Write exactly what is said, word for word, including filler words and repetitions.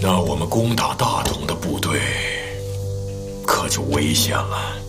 那我们攻打大同的部队可就危险了。